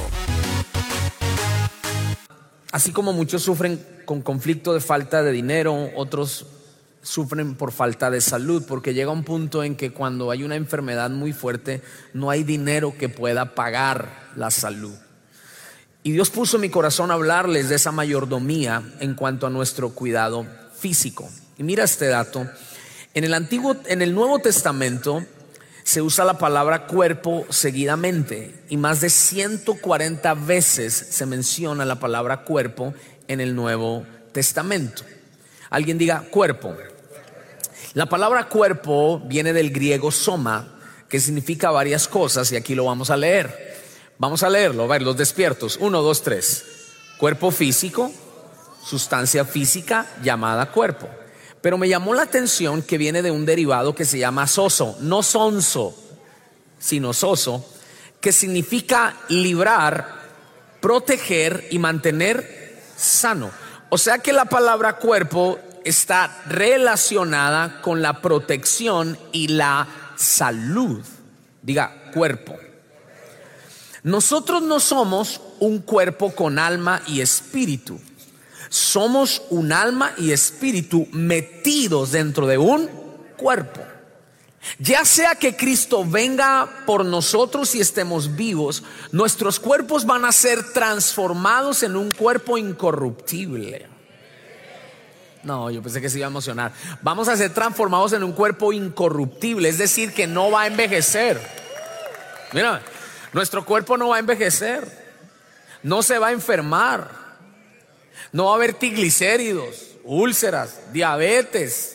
Así como muchos sufren con conflicto de falta de dinero, otros sufren por falta de salud, porque llega un punto en que cuando hay una enfermedad muy fuerte, no hay dinero que pueda pagar la salud. Y Dios puso en mi corazón hablarles de esa mayordomía en cuanto a nuestro cuidado físico. Y mira este dato. En el Nuevo Testamento se usa la palabra cuerpo seguidamente y más de 140 veces se menciona la palabra cuerpo en el Nuevo Testamento. Alguien diga cuerpo. La palabra cuerpo viene del griego soma, que significa varias cosas, y aquí lo vamos a leer. Vamos a leerlo, a ver, los despiertos. 1, 2, 3. Cuerpo físico, sustancia física llamada cuerpo. Pero me llamó la atención que viene de un derivado que se llama soso, no sonso, sino soso, que significa librar, proteger y mantener sano. O sea que la palabra cuerpo está relacionada con la protección y la salud. Diga cuerpo. Nosotros no somos un cuerpo con alma y espíritu. Somos un alma y espíritu metidos dentro de un cuerpo. Ya sea que Cristo venga por nosotros y estemos vivos, nuestros cuerpos van a ser transformados en un cuerpo incorruptible. No, yo pensé que se iba a emocionar. Vamos a ser transformados en un cuerpo incorruptible, es decir, que no va a envejecer. Mira, nuestro cuerpo no va a envejecer, no se va a enfermar. No va a haber triglicéridos, úlceras, diabetes,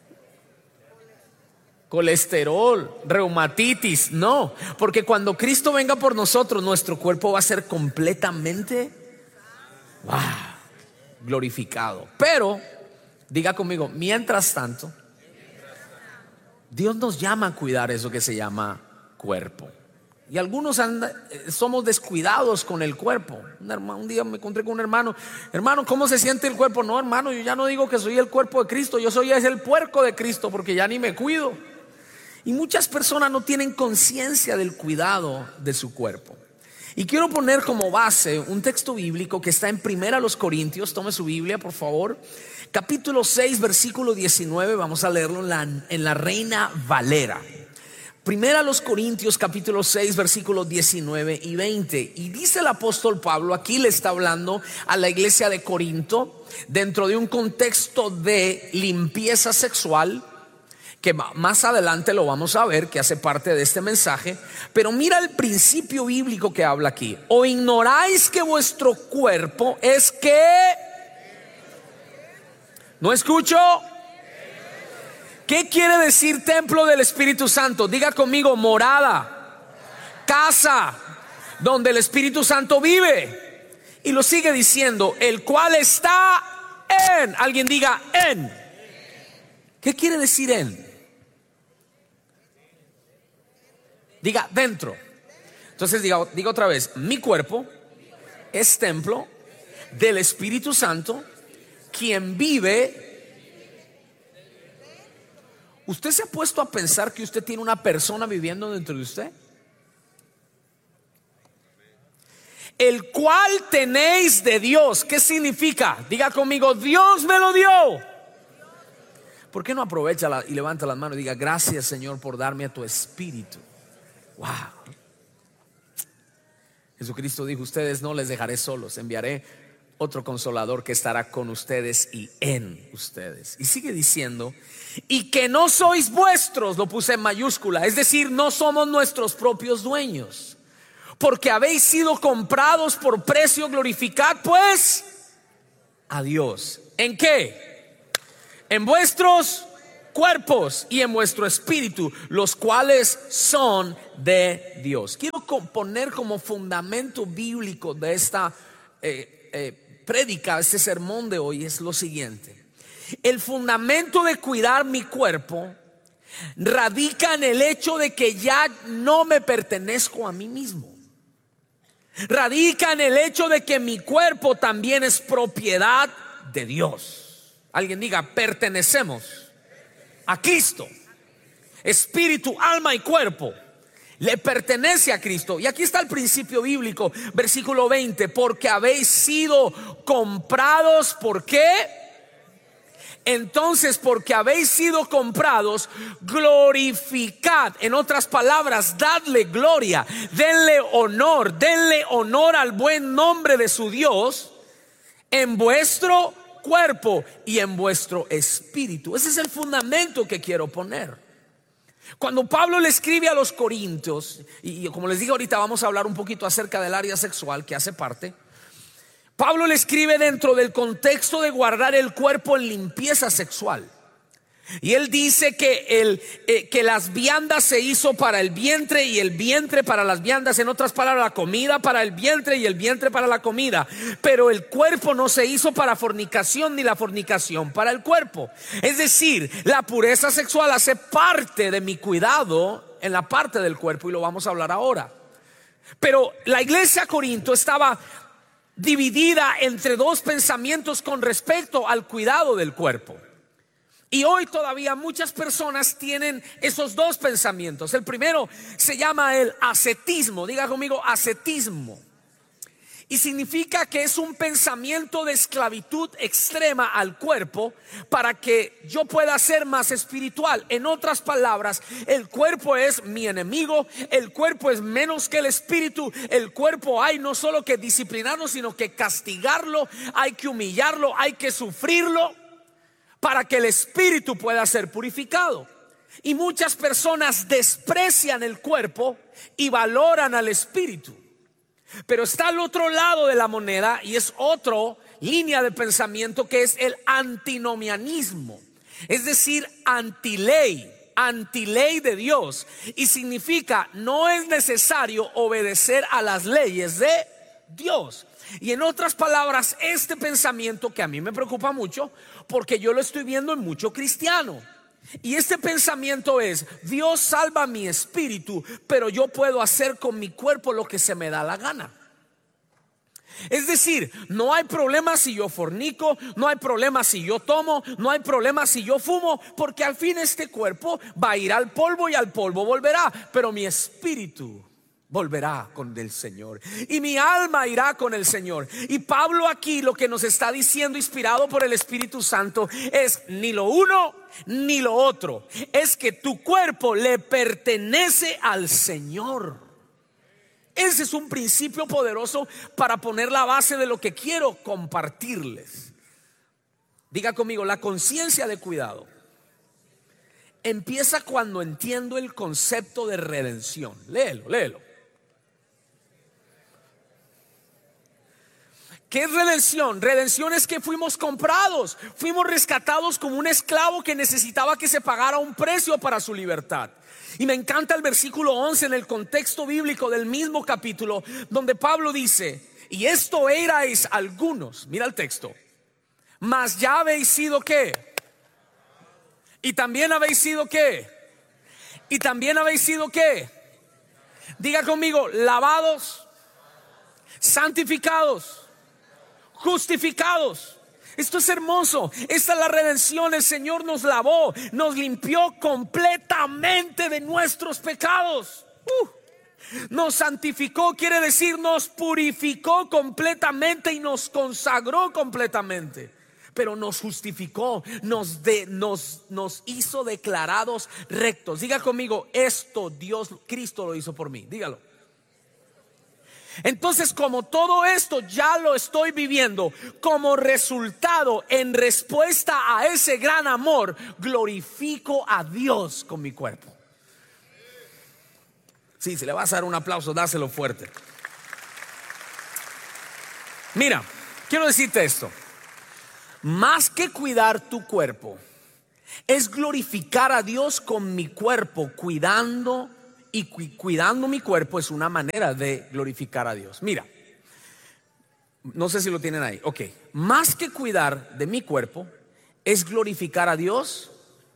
colesterol, reumatitis. No, porque cuando Cristo venga por nosotros, nuestro cuerpo va a ser completamente glorificado. Pero, diga conmigo, mientras tanto, Dios nos llama a cuidar eso que se llama cuerpo. Y algunos somos descuidados con el cuerpo. Un día me encontré con un hermano. Hermano, ¿cómo se siente el cuerpo? No, hermano, yo ya no digo que soy el cuerpo de Cristo. Yo soy el puerco de Cristo porque ya ni me cuido. Y muchas personas no tienen conciencia del cuidado de su cuerpo. Y quiero poner como base un texto bíblico que está en 1 Corintios. Tome su Biblia, por favor. Capítulo 6, versículo 19. Vamos a leerlo en la Reina Valera. 1 Corintios capítulo 6 versículos 19 y 20. Y dice el apóstol Pablo, aquí le está hablando a la iglesia de Corinto dentro de un contexto de limpieza sexual, que más adelante lo vamos a ver, que hace parte de este mensaje. Pero mira el principio bíblico que habla aquí. ¿O ignoráis que vuestro cuerpo es que? ¿No escucho? ¿Qué quiere decir templo del Espíritu Santo? Diga conmigo, morada, casa, donde el Espíritu Santo vive. Y lo sigue diciendo, el cual está en. Alguien diga en. ¿Qué quiere decir en? Diga dentro. Entonces diga otra vez, mi cuerpo es templo del Espíritu Santo, quien vive. ¿Usted se ha puesto a pensar que usted tiene una persona viviendo dentro de usted? El cual tenéis de Dios. ¿Qué significa? Diga conmigo, Dios me lo dio. ¿Por qué no aprovecha y levanta las manos y diga, gracias Señor por darme a tu espíritu? Wow. Jesucristo dijo, ustedes no les dejaré solos, enviaré otro consolador que estará con ustedes y en ustedes. Y sigue diciendo, y que no sois vuestros, lo puse en mayúscula, es decir, no somos nuestros propios dueños, porque habéis sido comprados por precio. Glorificad pues a Dios. ¿En qué? En vuestros cuerpos y en vuestro espíritu, los cuales son de Dios. Quiero poner como fundamento bíblico de esta prédica, este sermón de hoy, es lo siguiente: el fundamento de cuidar mi cuerpo radica en el hecho de que ya no me pertenezco a mí mismo. Radica en el hecho de que mi cuerpo también es propiedad de Dios. Alguien diga: pertenecemos a Cristo. Espíritu, alma y cuerpo le pertenece a Cristo. Y aquí está el principio bíblico, versículo 20: porque habéis sido comprados. ¿Por qué? Entonces, porque habéis sido comprados, glorificad. En otras palabras, dadle gloria, denle honor al buen nombre de su Dios en vuestro cuerpo y en vuestro espíritu. Ese es el fundamento que quiero poner. Cuando Pablo le escribe a los corintios, y como les dije ahorita, vamos a hablar un poquito acerca del área sexual que hace parte. Pablo le escribe dentro del contexto de guardar el cuerpo en limpieza sexual. Y él dice que las viandas se hizo para el vientre y el vientre para las viandas. En otras palabras, la comida para el vientre y el vientre para la comida. Pero el cuerpo no se hizo para fornicación, ni la fornicación para el cuerpo. Es decir, la pureza sexual hace parte de mi cuidado en la parte del cuerpo, y lo vamos a hablar ahora. Pero la iglesia de Corinto estaba dividida entre dos pensamientos con respecto al cuidado del cuerpo. Y hoy todavía muchas personas tienen esos dos pensamientos. El primero se llama el ascetismo. Diga conmigo: ascetismo. Y significa que es un pensamiento de esclavitud extrema al cuerpo para que yo pueda ser más espiritual. En otras palabras, el cuerpo es mi enemigo, el cuerpo es menos que el espíritu. El cuerpo hay no solo que disciplinarlo, sino que castigarlo, hay que humillarlo, hay que sufrirlo para que el espíritu pueda ser purificado. Y muchas personas desprecian el cuerpo y valoran al espíritu. Pero está al otro lado de la moneda, y es otra línea de pensamiento, que es el antinomianismo, es decir, antiley de Dios. Y significa: no es necesario obedecer a las leyes de Dios. Y en otras palabras, este pensamiento que a mí me preocupa mucho, porque yo lo estoy viendo en mucho cristiano. Y este pensamiento es: Dios salva mi espíritu, pero yo puedo hacer con mi cuerpo lo que se me da la gana. Es decir, no hay problema si yo fornico, no hay problema si yo tomo, no hay problema si yo fumo, porque al fin este cuerpo va a ir al polvo y al polvo volverá, pero mi espíritu volverá con el Señor y mi alma irá con el Señor. Y Pablo aquí lo que nos está diciendo, inspirado por el Espíritu Santo, es ni lo uno ni lo otro. Es que tu cuerpo le pertenece al Señor. Ese es un principio poderoso para poner la base de lo que quiero compartirles. Diga conmigo: la conciencia de cuidado empieza cuando entiendo el concepto de redención. Léelo. ¿Qué es redención? Redención es que fuimos comprados, fuimos rescatados como un esclavo que necesitaba que se pagara un precio para su libertad. Y me encanta el versículo 11 en el contexto bíblico del mismo capítulo, donde Pablo dice: y esto erais algunos, mira el texto, mas ya habéis sido ¿qué? Y también habéis sido ¿qué? Y también habéis sido ¿qué? Diga conmigo: lavados, santificados, justificados. Esto es hermoso. Esta es la redención. El Señor nos lavó, nos limpió completamente de nuestros pecados. Nos santificó, quiere decir nos purificó completamente y nos consagró completamente. Pero nos justificó, nos hizo declarados rectos. Diga conmigo: esto Dios, Cristo lo hizo por mí. Dígalo. Entonces, como todo esto ya lo estoy viviendo, como resultado, en respuesta a ese gran amor, glorifico a Dios con mi cuerpo. Sí, si le vas a dar un aplauso, dáselo fuerte. Mira, quiero decirte esto: Más que cuidar tu cuerpo, es glorificar a Dios con mi cuerpo, cuidando mi cuerpo es una manera de glorificar a Dios. Mira, no sé si lo tienen ahí. Ok, más que cuidar de mi cuerpo, es glorificar a Dios.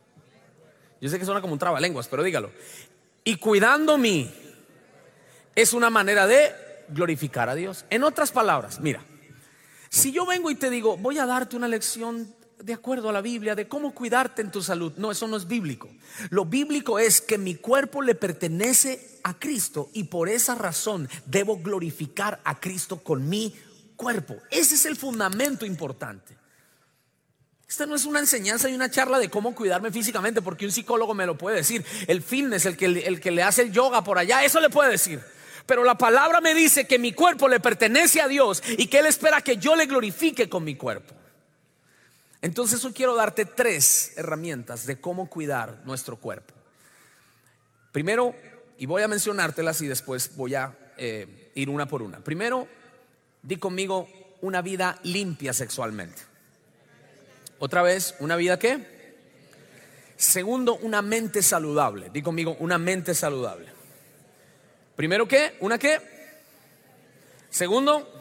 Yo sé que suena como un trabalenguas, pero dígalo. Y cuidando mí es una manera de glorificar a Dios. En otras palabras, mira, si yo vengo y te digo, voy a darte una lección de acuerdo a la Biblia de cómo cuidarte en tu salud, no, eso no es bíblico. Lo bíblico es que mi cuerpo le pertenece a Cristo y por esa razón debo glorificar a Cristo con mi cuerpo. Ese es el fundamento importante. Esta no es una enseñanza y una charla de cómo cuidarme físicamente, porque un psicólogo me lo puede decir. El fitness, el que le hace el yoga por allá, eso le puede decir. Pero la palabra me dice que mi cuerpo le pertenece a Dios y que Él espera que yo le glorifique con mi cuerpo. Entonces hoy quiero darte 3 herramientas de cómo cuidar nuestro cuerpo. Primero, y voy a mencionártelas y después voy a ir una por una. Primero, di conmigo, una vida limpia sexualmente. Otra vez, ¿una vida qué? Segundo, una mente saludable. Di conmigo, una mente saludable. Primero, ¿qué? ¿Una qué? Segundo.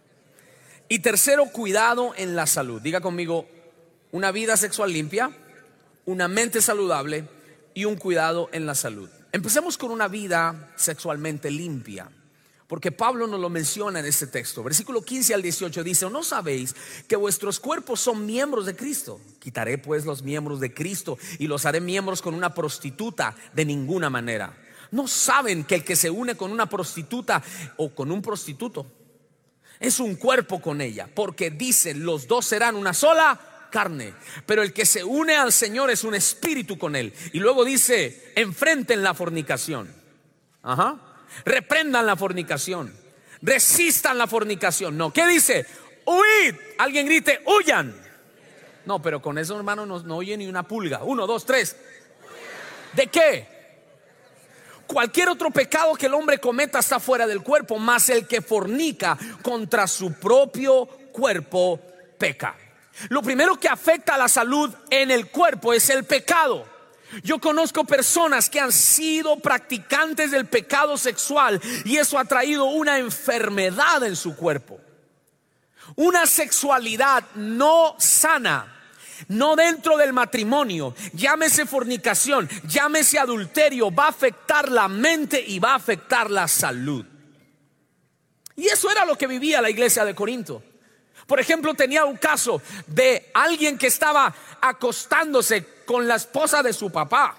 Y tercero, cuidado en la salud. Diga conmigo, una vida sexual limpia, una mente saludable y un cuidado en la salud. Empecemos con una vida sexualmente limpia, porque Pablo nos lo menciona en este texto. Versículo 15 al 18 dice: ¿o no sabéis que vuestros cuerpos son miembros de Cristo? Quitaré pues los miembros de Cristo y los haré miembros con una prostituta. De ninguna manera. ¿No saben que el que se une con una prostituta o con un prostituto es un cuerpo con ella? Porque dice, los dos serán una sola carne. Pero el que se une al Señor es un espíritu con Él. Y luego dice, enfrenten la fornicación. Reprendan la fornicación, resistan la fornicación. No, ¿qué dice? Huid. Alguien grite, huyan. No, pero con eso, hermano, no oye ni una pulga. 1, 2, 3. ¿De qué? Cualquier otro pecado que el hombre cometa está fuera del cuerpo, mas el que fornica contra su propio cuerpo peca. Lo primero que afecta a la salud en el cuerpo es el pecado. Yo conozco personas que han sido practicantes del pecado sexual y eso ha traído una enfermedad en su cuerpo. Una sexualidad no sana, no dentro del matrimonio, llámese fornicación, llámese adulterio, va a afectar la mente y va a afectar la salud. Y eso era lo que vivía la iglesia de Corinto. Por ejemplo, tenía un caso de alguien que estaba acostándose con la esposa de su papá.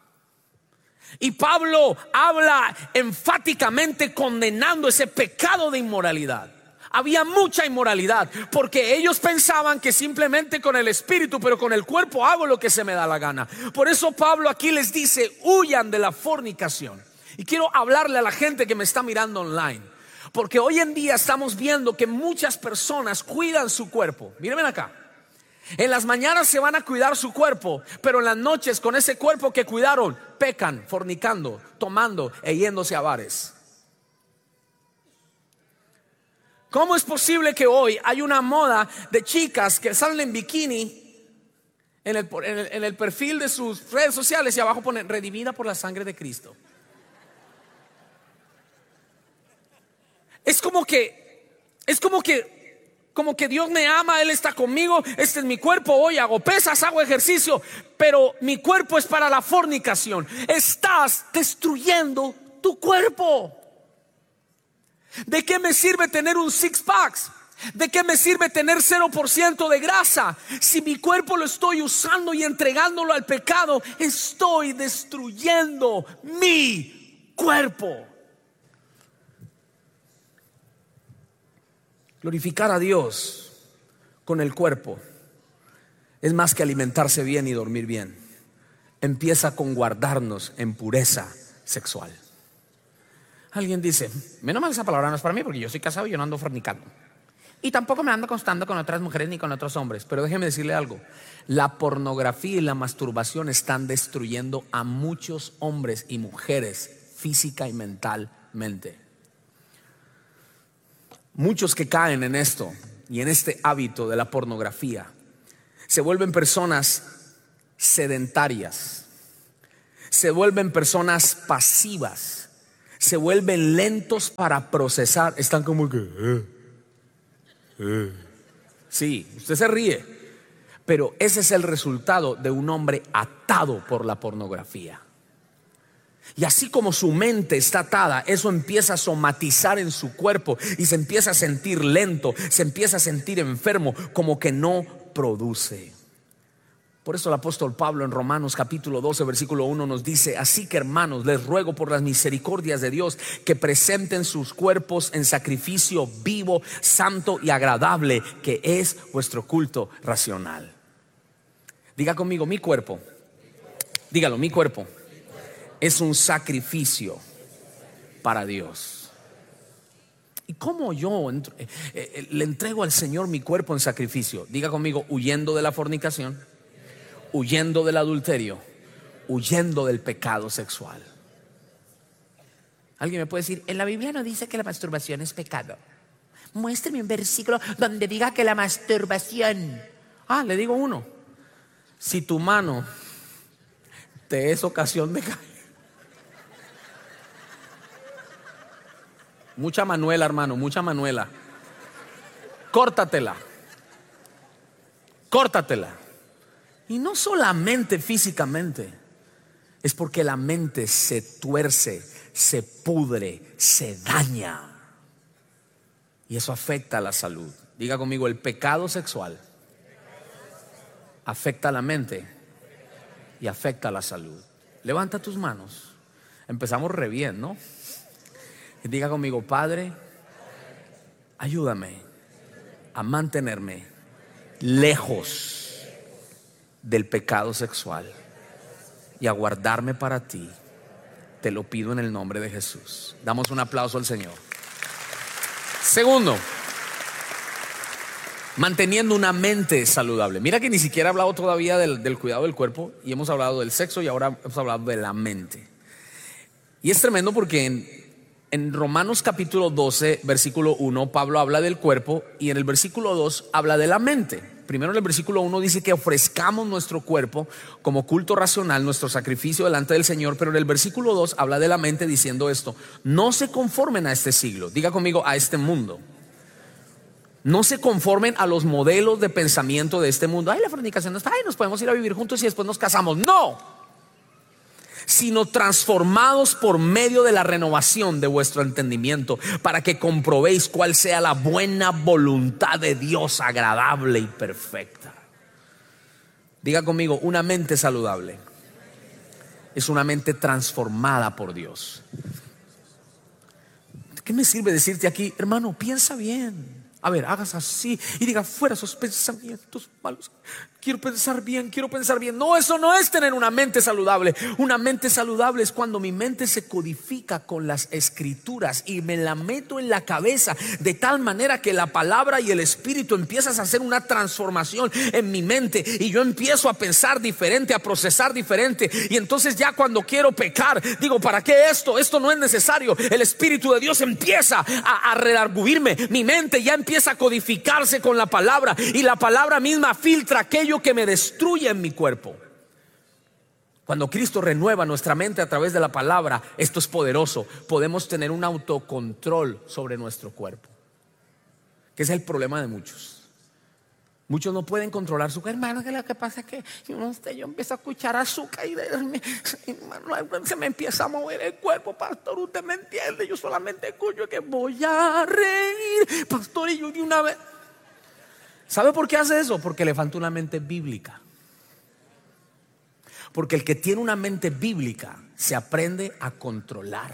Y Pablo habla enfáticamente condenando ese pecado de inmoralidad. Había mucha inmoralidad porque ellos pensaban que simplemente con el espíritu, pero con el cuerpo hago lo que se me da la gana. Por eso Pablo aquí les dice, huyan de la fornicación. Y quiero hablarle a la gente que me está mirando online, porque hoy en día estamos viendo que muchas personas cuidan su cuerpo. Mírenme acá. En las mañanas se van a cuidar su cuerpo, pero en las noches con ese cuerpo que cuidaron, pecan, fornicando, tomando e yéndose a bares. ¿Cómo es posible que hoy hay una moda de chicas que salen en bikini en el perfil de sus redes sociales y abajo ponen redimida por la sangre de Cristo? Es como que Dios me ama, Él está conmigo, este es mi cuerpo, hoy hago pesas, hago ejercicio, pero mi cuerpo es para la fornicación. Estás destruyendo tu cuerpo. ¿De qué me sirve tener un six pack? ¿De qué me sirve tener 0% de grasa? Si mi cuerpo lo estoy usando y entregándolo al pecado, estoy destruyendo mi cuerpo. Glorificar a Dios con el cuerpo es más que alimentarse bien y dormir bien. Empieza con guardarnos en pureza sexual. Alguien dice, menos mal esa palabra no es para mí porque yo soy casado y yo no ando fornicando. Y tampoco me ando acostando con otras mujeres ni con otros hombres. Pero déjeme decirle algo, la pornografía y la masturbación están destruyendo a muchos hombres y mujeres física y mentalmente. Muchos que caen en esto y en este hábito de la pornografía Se vuelven personas sedentarias, se vuelven personas pasivas, se vuelven lentos para procesar. Están como que sí, usted se ríe, pero ese es el resultado de un hombre atado por la pornografía. Y así como su mente está atada, eso empieza a somatizar en su cuerpo y se empieza a sentir lento, se empieza a sentir enfermo, como que no produce. Por eso el apóstol Pablo en Romanos capítulo 12 versículo 1 nos dice: así que, hermanos, les ruego por las misericordias de Dios que presenten sus cuerpos en sacrificio vivo, santo y agradable, que es vuestro culto racional. Diga conmigo, mi cuerpo. Dígalo, mi cuerpo es un sacrificio para Dios. ¿Y cómo yo le entrego al Señor mi cuerpo en sacrificio? Diga conmigo, huyendo de la fornicación, huyendo del adulterio, huyendo del pecado sexual. Alguien me puede decir: en la Biblia no dice que la masturbación es pecado. Muéstreme un versículo donde diga que la masturbación. Le digo uno: si tu mano te es ocasión de caer. Mucha manuela, hermano, mucha manuela. Córtatela. Córtatela. Y no solamente físicamente, es porque la mente se tuerce, se pudre, se daña. Y eso afecta a la salud. Diga conmigo, el pecado sexual afecta a la mente y afecta a la salud. Levanta tus manos. Empezamos re bien, ¿no? Y diga conmigo: Padre, ayúdame a mantenerme lejos del pecado sexual y a guardarme para ti. Te lo pido en el nombre de Jesús. Damos un aplauso al Señor. Segundo, manteniendo una mente saludable. Mira que ni siquiera he hablado todavía del cuidado del cuerpo, y hemos hablado del sexo, y ahora hemos hablado de la mente. Y es tremendo porque en Romanos capítulo 12 versículo 1 Pablo habla del cuerpo, y en el versículo 2 habla de la mente. Primero, en el versículo 1 dice que ofrezcamos nuestro cuerpo como culto racional, nuestro sacrificio delante del Señor. Pero en el versículo 2 habla de la mente diciendo esto: no se conformen a este siglo. Diga conmigo, a este mundo. No se conformen a los modelos de pensamiento de este mundo. La fornicación no está, nos podemos ir a vivir juntos y después nos casamos. No, sino transformados por medio de la renovación de vuestro entendimiento, para que comprobéis cuál sea la buena voluntad de Dios, agradable y perfecta. Diga conmigo, una mente saludable es una mente transformada por Dios. ¿Qué me sirve decirte aquí, hermano, piensa bien? A ver, hagas así y diga: fuera esos pensamientos malos. Quiero pensar bien, quiero pensar bien. No, eso no es tener una mente saludable. Una mente saludable es cuando mi mente se codifica con las escrituras y me la meto en la cabeza de tal manera que la palabra y el espíritu empiezan a hacer una transformación en mi mente, y yo empiezo a pensar diferente, a procesar diferente. Y entonces ya cuando quiero pecar, digo: ¿para qué esto? Esto no es necesario. El Espíritu de Dios empieza a redarguirme. Mi mente ya empieza a codificarse con la palabra, y la palabra misma filtra aquello que me destruye en mi cuerpo. Cuando Cristo renueva nuestra mente a través de la palabra, esto es poderoso. Podemos tener un autocontrol sobre nuestro cuerpo, que es el problema de muchos. Muchos no pueden controlar su cuerpo. Hermano, que lo que pasa es que yo empiezo a escuchar azúcar y se me empieza a mover el cuerpo. Pastor, usted me entiende, yo solamente escucho que voy a reír. Pastor, y yo de una vez. ¿Sabe por qué hace eso? Porque le falta una mente bíblica. Porque el que tiene una mente bíblica se aprende a controlar.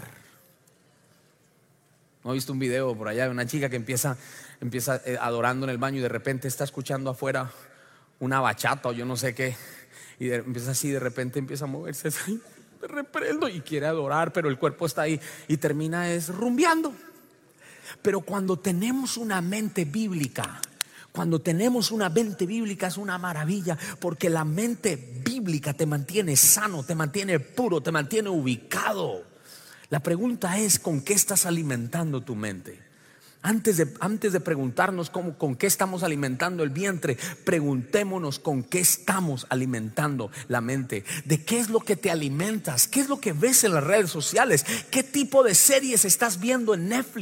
¿No ha visto un video por allá de una chica que empieza adorando en el baño y de repente está escuchando afuera una bachata o yo no sé qué, y empieza así, de repente empieza a moverse así, me reprendo, y quiere adorar, pero el cuerpo está ahí y termina rumbeando? Pero cuando tenemos una mente bíblica, es una maravilla, porque la mente bíblica te mantiene sano, te mantiene puro, te mantiene ubicado. La pregunta es: ¿con qué estás alimentando tu mente? Antes de preguntarnos con qué estamos alimentando el vientre, preguntémonos con qué estamos alimentando la mente. ¿De qué es lo que te alimentas? ¿Qué es lo que ves en las redes sociales? ¿Qué tipo de series estás viendo en Netflix?